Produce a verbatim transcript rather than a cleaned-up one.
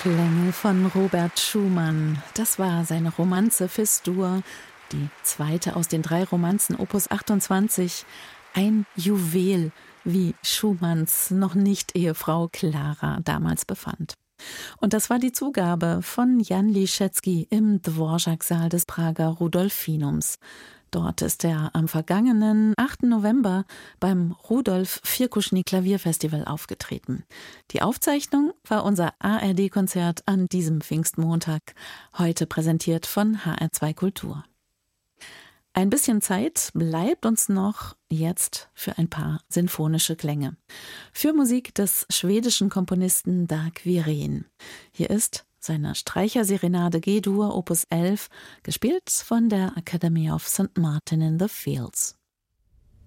Klänge von Robert Schumann. Das war seine Romanze Fis-Dur, die zweite aus den drei Romanzen Opus achtundzwanzig. Ein Juwel, wie Schumanns noch nicht Ehefrau Klara damals befand. Und das war die Zugabe von Jan Liszewski im Dvorak-Saal des Prager Rudolfinums. Dort ist er am vergangenen achten November beim Rudolf Firkuschny Klavierfestival aufgetreten. Die Aufzeichnung war unser A R D-Konzert an diesem Pfingstmontag, heute präsentiert von H R zwei Kultur. Ein bisschen Zeit bleibt uns noch jetzt für ein paar sinfonische Klänge. Für Musik des schwedischen Komponisten Dag Wirin. Hier ist seine Streicherserenade G-Dur Opus elf, gespielt von der Academy of Saint Martin in the Fields.